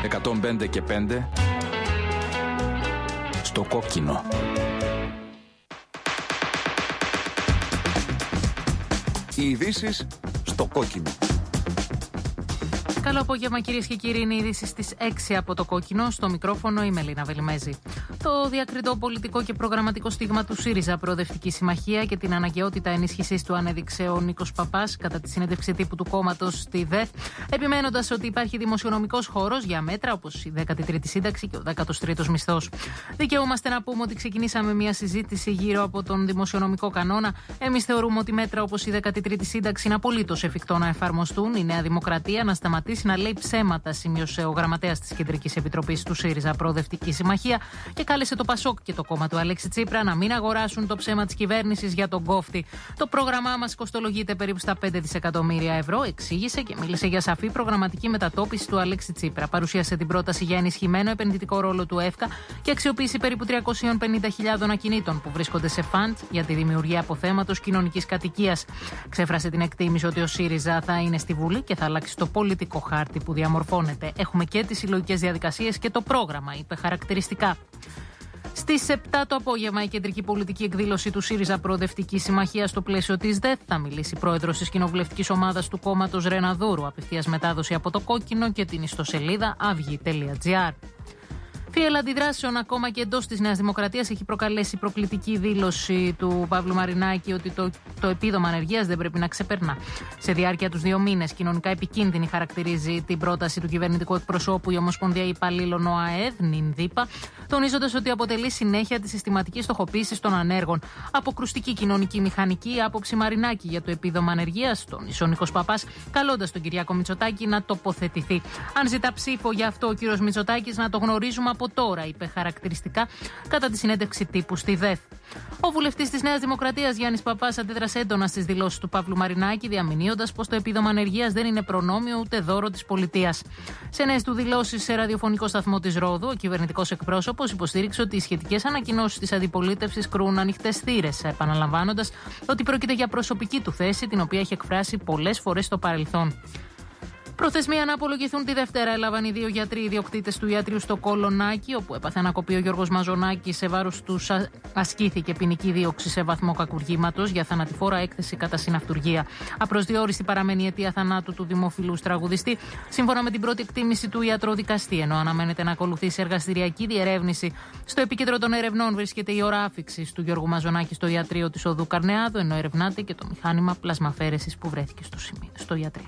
105 και 5 στο κόκκινο. Οι ειδήσεις στο κόκκινο. Καλό απόγευμα, κυρίες και κύριοι. Είναι οι ειδήσεις στις 6 από το κόκκινο. Στο μικρόφωνο η Μελίνα Βελιμέζη. Το διακριτό πολιτικό και προγραμματικό στίγμα του ΣΥΡΙΖΑ Προοδευτική Συμμαχία και την αναγκαιότητα ενίσχυσης του ανέδειξε ο Νίκος Παπάς κατά τη συνέντευξη τύπου του κόμματος στη ΔΕΘ, επιμένοντας ότι υπάρχει δημοσιονομικός χώρος για μέτρα όπως η 13η σύνταξη και ο 13ος μισθός. Δικαιούμαστε να πούμε ότι ξεκινήσαμε μια συζήτηση γύρω από τον δημοσιονομικό κανόνα. Εμείς θεωρούμε ότι μέτρα όπως η 13η σύνταξη είναι απολύτως εφικτό να εφαρμοστούν. Η Νέα Δημοκρατία να σταματήσει να λέει ψέματα, σημείωσε ο γραμματέας της Κεντρικής Επιτροπής του ΣΥΡΙΖΑ Προοδευτική Συμμαχία και κάλεσε το ΠΑΣΟΚ και το κόμμα του Αλέξη Τσίπρα να μην αγοράσουν το ψέμα της κυβέρνησης για τον κόφτη. Το πρόγραμμά μας κοστολογείται περίπου στα 5 δισεκατομμύρια ευρώ, εξήγησε και μίλησε για σαφή προγραμματική μετατόπιση του Αλέξη Τσίπρα. Παρουσίασε την πρόταση για ενισχυμένο επενδυτικό ρόλο του ΕΦΚΑ και αξιοποίηση περίπου 350.000 ακινήτων που βρίσκονται σε φαντ για τη δημιουργία αποθέματος κοινωνικής κατοικίας. Ξέφρασε την εκτίμηση ότι ο ΣΥΡΙΖΑ θα είναι στη Βουλή και θα αλλάξει το πολιτικό χάρτη που διαμορφώνεται. Έχουμε και τις συλλογικές διαδικασίες και το πρόγραμμα, είπε χαρακτηριστικά. Στις 7 το απόγευμα η κεντρική πολιτική εκδήλωση του ΣΥΡΙΖΑ Προοδευτική Συμμαχία στο πλαίσιο της ΔΕΘ θα μιλήσει πρόεδρος της κοινοβουλευτικής ομάδας του κόμματος Ρεναδούρου. Απευθείας μετάδοση από το κόκκινο και την ιστοσελίδα αυγή.gr. Φίελα αντιδράσεων ακόμα και εντός της Νέας Δημοκρατίας έχει προκαλέσει προκλητική δήλωση του Παύλου Μαρινάκη ότι το επίδομα ανεργίας δεν πρέπει να ξεπερνά. Σε διάρκεια τους 2 μήνες, κοινωνικά επικίνδυνη χαρακτηρίζει την πρόταση του κυβερνητικού εκπροσώπου η Ομοσπονδία Υπαλλήλων ΟΑΕΔ, ΝΙΝΔΥΠΑ, τονίζοντας ότι αποτελεί συνέχεια τη συστηματική στοχοποίηση των ανέργων. Αποκρουστική κοινωνική μηχανική άποψη Μαρινάκη για το επίδομα ανεργίας, τόνισε ο Νίκος Παπάς, καλώντας τον Κυριάκο Μητσοτάκη να τοποθετηθεί. Αν ζητά ψήφο για αυτό ο κύριος Μητσοτάκης, να το γνωρίζουμε από τώρα, είπε χαρακτηριστικά κατά τη συνέντευξη τύπου στη ΔΕΘ. Ο βουλευτής της Νέας Δημοκρατίας Γιάννης Παπάς αντέδρασε έντονα στις δηλώσεις του Παύλου Μαρινάκη, διαμηνύοντας πως το επίδομα ανεργίας δεν είναι προνόμιο ούτε δώρο της πολιτείας. Σε νέες του δηλώσεις σε ραδιοφωνικό σταθμό της Ρόδου, ο κυβερνητικός εκπρόσωπος υποστήριξε ότι οι σχετικές ανακοινώσεις της αντιπολίτευσης κρούν ανοιχτές θύρες, επαναλαμβάνοντας ότι πρόκειται για προσωπική του θέση, την οποία έχει εκφράσει πολλές φορές στο παρελθόν. Προθεσμία να απολογηθούν τη Δευτέρα έλαβαν οι 2 γιατροί ιδιοκτήτες του ιατρείου στο Κολονάκι, όπου έπαθε ανακοπή ο Γιώργος Μαζονάκης. Σε βάρος τους ασκήθηκε ποινική δίωξη σε βαθμό κακουργήματος για θανατηφόρα έκθεση κατά συναυτουργία. Απροσδιόριστη παραμένει η αιτία θανάτου του δημοφιλούς τραγουδιστή, σύμφωνα με την πρώτη εκτίμηση του ιατροδικαστή, ενώ αναμένεται να ακολουθήσει εργαστηριακή διερεύνηση. Στο επίκεντρο των ερευνών βρίσκεται η ώρα άφιξης του Γιώργου Μαζονάκη στο ιατρείο της Οδού Καρνεάδου, ενώ ερευνάται και το μηχάνημα πλασμαφέρεσης που βρέθηκε στο ιατρείο.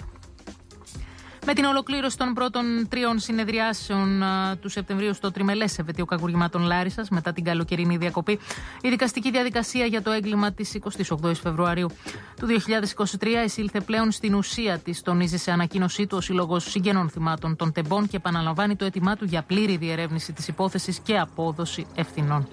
Με την ολοκλήρωση των πρώτων 3 συνεδριάσεων του Σεπτεμβρίου στο τριμελές επετείο κακουργημάτων Λάρισσας, μετά την καλοκαιρινή διακοπή, η δικαστική διαδικασία για το έγκλημα της 28ης Φεβρουαρίου του 2023 εισήλθε πλέον στην ουσία της, τονίζει σε ανακοίνωσή του ο Σύλλογος Συγγενών Θυμάτων των Τεμπών και επαναλαμβάνει το αίτημά του για πλήρη διερεύνηση της υπόθεσης και απόδοση ευθυνών.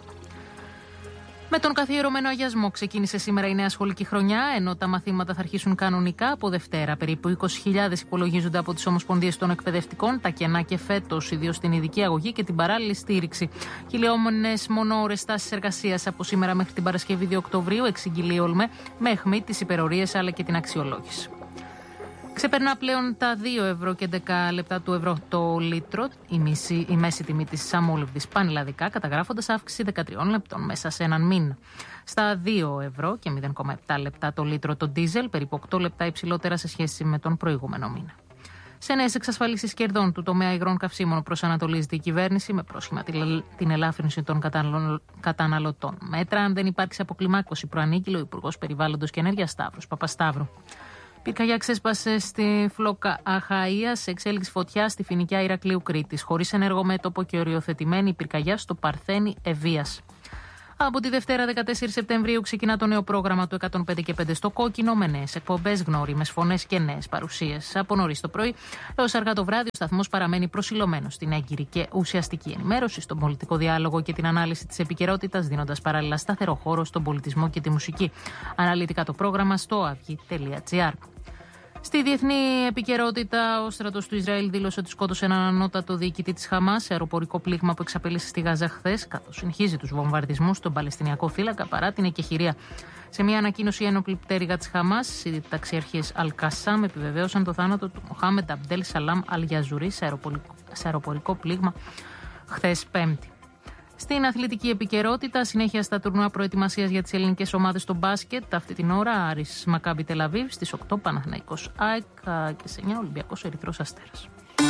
Με τον καθιερωμένο αγιασμό ξεκίνησε σήμερα η νέα σχολική χρονιά, ενώ τα μαθήματα θα αρχίσουν κανονικά από Δευτέρα. Περίπου 20.000 υπολογίζονται από τις Ομοσπονδίες των Εκπαιδευτικών, τα κενά και φέτος, ιδίως στην ειδική αγωγή και την παράλληλη στήριξη. Χιλιόμονες μονοώρες τάσεις εργασίας από σήμερα μέχρι την Παρασκευή 2 Οκτωβρίου, εξηγηλεί ΟΛΜΕ, με αιχμή τις υπερορίες αλλά και την αξιολόγηση. Ξεπερνά πλέον τα 2 ευρώ και 10 λεπτά του ευρώ το λίτρο, η μέση τιμή της αμόλυβδης πανελλαδικά, καταγράφοντας αύξηση 13 λεπτών μέσα σε έναν μήνα. Στα 2 ευρώ και 0,7 λεπτά το λίτρο το ντίζελ, περίπου 8 λεπτά υψηλότερα σε σχέση με τον προηγούμενο μήνα. Σε νέες εξασφαλίσεις κερδών του τομέα υγρών καυσίμων προσανατολίζεται η κυβέρνηση με πρόσχημα την ελάφρυνση των καταναλωτών. Μέτρα αν δεν υπάρξει αποκλιμάκωση, προανήγγειλε ο Υπουργός Περιβάλλοντος και Ενέργειας Σταύρος Παπασταύρου. Πυρκαγιά ξέσπασε στη Φλόκα Αχαΐα σε εξέλιξη φωτιά στη Φοινικιά Ηρακλείου Κρήτης, χωρίς ενεργό μέτωπο και οριοθετημένη πυρκαγιά στο Παρθένη Ευβοίας. Από τη Δευτέρα 14 Σεπτεμβρίου ξεκινά το νέο πρόγραμμα του 105 και 5 στο κόκκινο, με νέες εκπομπές, γνώριμες φωνές και νέες παρουσίες. Από νωρίς το πρωί έως αργά το βράδυ, ο σταθμός παραμένει προσιλωμένος στην έγκυρη και ουσιαστική ενημέρωση, στον πολιτικό διάλογο και την ανάλυση της επικαιρότητας, δίνοντας παράλληλα σταθερό χώρο στον πολιτισμό και τη μουσική. Αναλυτικά το πρόγραμμα στο αυγή.gr. Στη διεθνή επικαιρότητα, ο στρατός του Ισραήλ δήλωσε ότι σκότωσε έναν ανώτατο διοικητή της Χαμάς σε αεροπορικό πλήγμα που εξαπέλυσε στη Γάζα χθες, καθώς συνεχίζει τους βομβαρδισμούς στον Παλαιστινιακό φύλακα παρά την εκεχηρία. Σε μια ανακοίνωση, οι ένοπλοι πτέρυγα της Χαμάς, οι ταξιαρχίες Αλ-Κασάμ, επιβεβαίωσαν το θάνατο του Μοχάμεντ Αμπντέλ Σαλάμ Αλ-Γιαζουρί σε σε αεροπορικό πλήγμα χθες Πέμπτη. Στην αθλητική επικαιρότητα, συνέχεια στα τουρνουά προετοιμασίας για τις ελληνικές ομάδες στο μπάσκετ. Αυτή την ώρα Άρης Μακάμπι Τελαβίβ, στις 8 Παναθηναϊκός ΑΕΚ και σε 9 Ολυμπιακός Ερυθρός Αστέρας.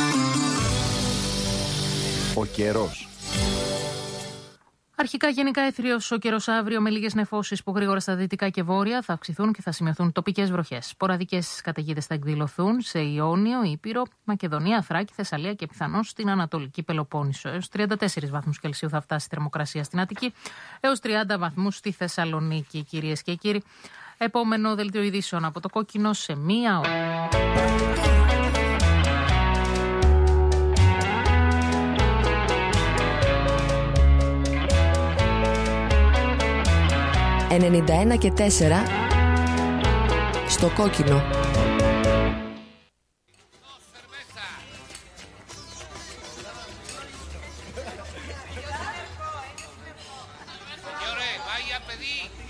Ο καιρός. Αρχικά γενικά έθριος ο καιρός αύριο με λίγες νεφώσεις που γρήγορα στα δυτικά και βόρεια θα αυξηθούν και θα σημειωθούν τοπικές βροχές. Σποραδικές καταιγίδες θα εκδηλωθούν σε Ιόνιο, Ήπειρο, Μακεδονία, Θράκη, Θεσσαλία και πιθανώς στην Ανατολική Πελοπόννησο. Έως 34 βαθμούς Κελσίου θα φτάσει η θερμοκρασία στην Αττική, έως 30 βαθμούς στη Θεσσαλονίκη, κυρίες και κύριοι. Επόμενο δελτίο ειδήσεων από το Κόκκινο σε 1 ώρα. «91 και 4» στο Κόκκινο. Señores, vaya a pedir